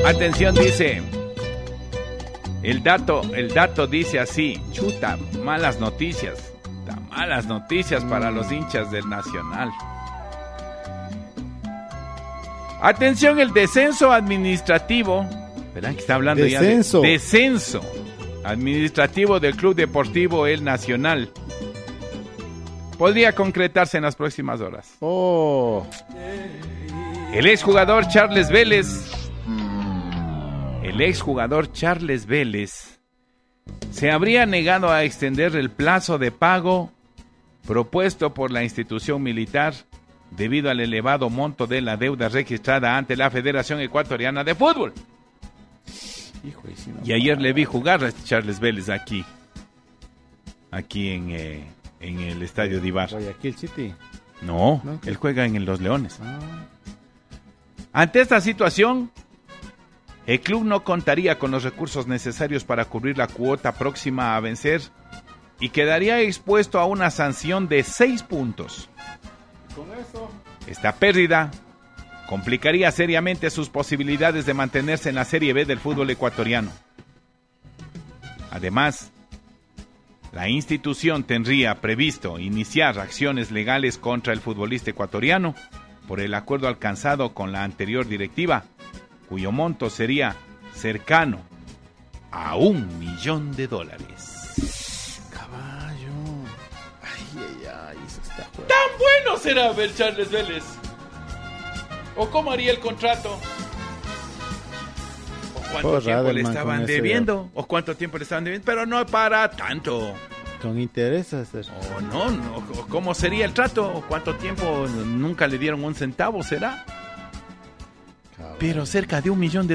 Atención, dice. El dato dice así. Chuta, malas noticias. Malas noticias para los hinchas del Nacional. Atención, el descenso administrativo. ¿Verán que está hablando descenso. Ya de descenso administrativo del Club Deportivo El Nacional? Podría concretarse en las próximas horas. El exjugador Charles Vélez se habría negado a extender el plazo de pago propuesto por la institución militar debido al elevado monto de la deuda registrada ante la Federación Ecuatoriana de Fútbol. Y ayer le vi jugar a Charles Vélez aquí en el estadio de Ibar. Guayaquil City. No, él juega en Los Leones. Ante esta situación, el club no contaría con los recursos necesarios para cubrir la cuota próxima a vencer y quedaría expuesto a una sanción de 6 puntos. Con eso, esta pérdida complicaría seriamente sus posibilidades de mantenerse en la Serie B del fútbol ecuatoriano. Además, la institución tendría previsto iniciar acciones legales contra el futbolista ecuatoriano por el acuerdo alcanzado con la anterior directiva, cuyo monto sería cercano a $1 millón. Caballo. Ay, eso está fuerte. ¿Tan bueno será ver Charles Vélez? ¿O cómo haría el contrato? ¿O cuánto tiempo le estaban debiendo? ¿O cuánto tiempo le estaban debiendo? Pero no para tanto. Con intereses. ¿O no? ¿Cómo sería el trato? ¿O cuánto tiempo? Nunca le dieron un centavo, ¿será? Cabrón. Pero cerca de $1 millón.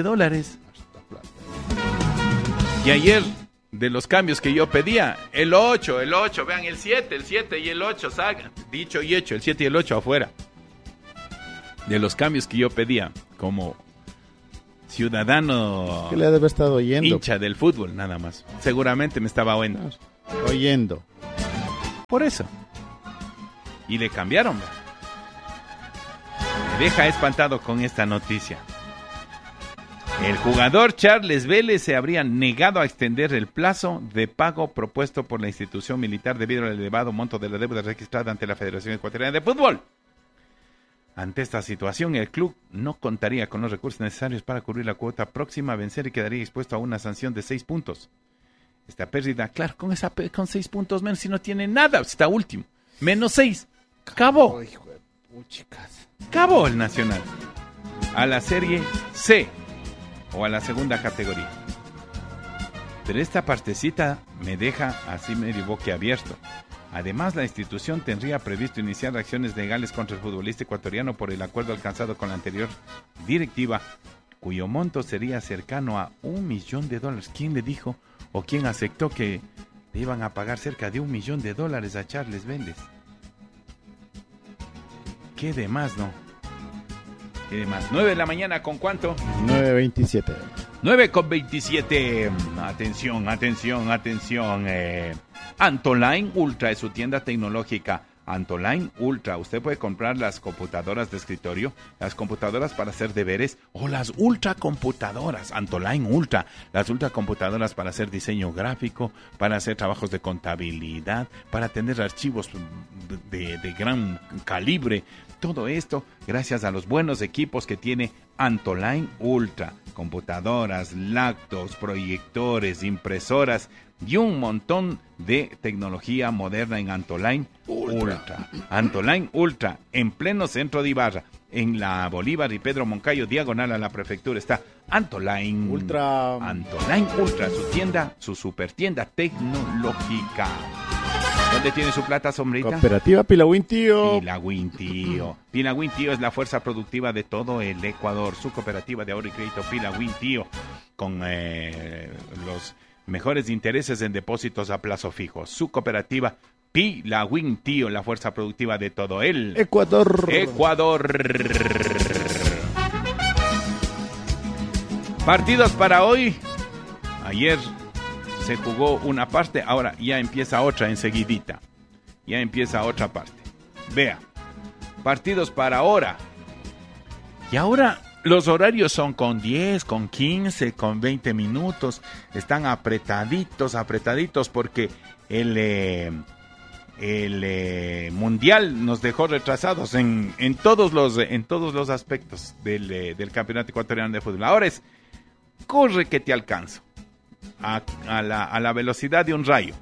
Y ayer, de los cambios que yo pedía, el 8, vean, el 7 y el 8, dicho y hecho, el 7 y el 8 afuera. De los cambios que yo pedía, como ciudadano que le debe estar oyendo, hincha del fútbol, nada más. Seguramente me estaba oyendo. Por eso. Y le cambiaron. Me deja espantado con esta noticia. El jugador Charles Vélez se habría negado a extender el plazo de pago propuesto por la institución militar debido al elevado monto de la deuda registrada ante la Federación Ecuatoriana de Fútbol. Ante esta situación, el club no contaría con los recursos necesarios para cubrir la cuota próxima a vencer y quedaría expuesto a una sanción de 6 puntos. Esta pérdida, claro, con 6 puntos menos, si no tiene nada, está último. Menos 6. Acabó. Acabó el Nacional. A la Serie C o a la segunda categoría. Pero esta partecita me deja así medio boquiabierto. Además, la institución tendría previsto iniciar acciones legales contra el futbolista ecuatoriano por el acuerdo alcanzado con la anterior directiva, cuyo monto sería cercano a $1 millón. ¿Quién le dijo o quién aceptó que le iban a pagar cerca de $1 millón a Charles Vélez? ¿Qué de más, no? ¿Qué de más? 9 de la mañana, ¿con cuánto? 9:27. 9:27. Atención. Antoline Ultra es su tienda tecnológica. Antoline Ultra. Usted puede comprar las computadoras de escritorio, las computadoras para hacer deberes o las ultracomputadoras. Antoline Ultra. Las ultracomputadoras para hacer diseño gráfico, para hacer trabajos de contabilidad, para tener archivos de gran calibre. Todo esto gracias a los buenos equipos que tiene Antoline Ultra. Computadoras, laptops, proyectores, impresoras y un montón de tecnología moderna en Antoline Ultra. Antoline Ultra, en pleno centro de Ibarra, en la Bolívar y Pedro Moncayo, diagonal a la prefectura, está Antoline Ultra. Antoline Ultra, su tienda, su super tienda tecnológica. ¿Dónde tiene su plata, sombrita? Cooperativa Pilagüín Tío. Pilagüín Tío. Pilagüín Tío es la fuerza productiva de todo el Ecuador. Su cooperativa de ahorro y crédito Pilagüín Tío, con los mejores intereses en depósitos a plazo fijo. Su cooperativa Pilagüín Tío, la fuerza productiva de todo el Ecuador. Partidos para hoy. Ayer se jugó una parte, ahora ya empieza otra enseguidita. Ya empieza otra parte. Vea, partidos para ahora. Y ahora Los horarios son con 10, con 15, con 20 minutos. Están apretaditos porque el Mundial nos dejó retrasados en todos los aspectos del Campeonato Ecuatoriano de Fútbol. Ahora es, corre que te alcanzo a la velocidad de un rayo.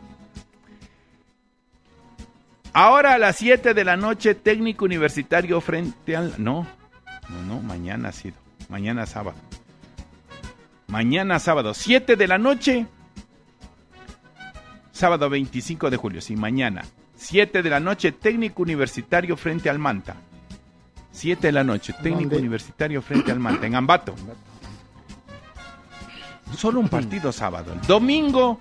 Ahora a las 7 de la noche, Técnico Universitario frente al... No, mañana ha sido. Mañana sábado. Mañana sábado, 7 de la noche. Sábado 25 de julio, sí, mañana. 7 de la noche, Técnico Universitario frente al Manta. 7 de la noche, Técnico Universitario frente al Manta, en Ambato. Solo un partido sábado. Domingo,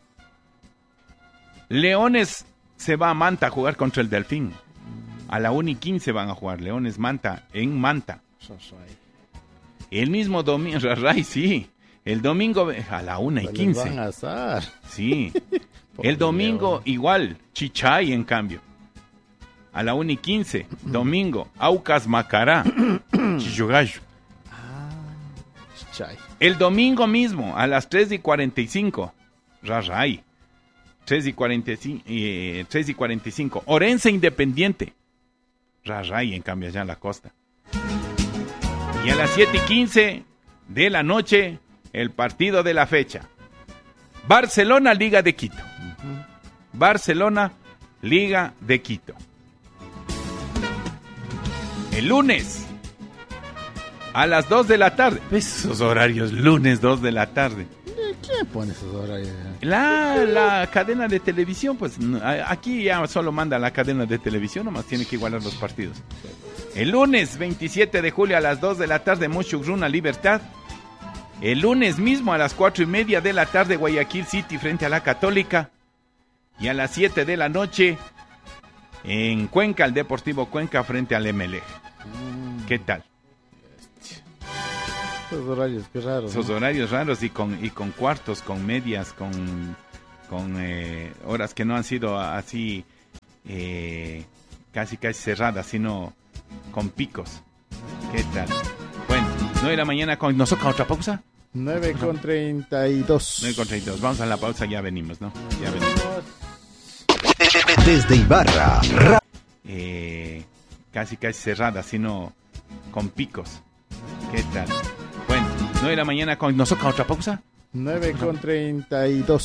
Leones se va a Manta a jugar contra el Delfín. A la 1:15 van a jugar Leones Manta, en Manta. El mismo domingo, Rarray, sí. El domingo a la 1:15. Van a asar. Sí. El domingo igual, Chichay en cambio. A la 1:15, domingo, Aucas Macará, Chillogallo. Chichay. El domingo mismo, a las 3:45, Rarray. 3:45, Orense Independiente. Rarray en cambio allá en la costa. Y a las 7:15 de la noche, el partido de la fecha. Barcelona, Liga de Quito. Barcelona, Liga de Quito. El lunes, a las 2 de la tarde. ¿Ves esos horarios? Lunes, 2 de la tarde. ¿Quién pone esos horarios? La cadena de televisión, pues aquí ya solo manda la cadena de televisión, nomás tiene que igualar los partidos. El lunes 27 de julio a las 2 de la tarde, Mochugruna Libertad. El lunes mismo a las 4:30 de la tarde, Guayaquil City frente a la Católica. Y a las 7 de la noche, en Cuenca, el Deportivo Cuenca frente al Emelec. ¿Qué tal? Esos horarios, qué raros. Esos horarios raros y con cuartos, con medias, con horas que no han sido así casi cerradas, sino con picos. ¿Qué tal? Bueno, 9 de la mañana, ¿nos toca otra pausa? 9:32. 9:32. Vamos a la pausa, ya venimos, ¿no? Ya venimos. Desde Ibarra. Casi cerradas, sino con picos. ¿Qué tal? Bueno, 9 de la mañana, ¿nos toca otra pausa? 9:32.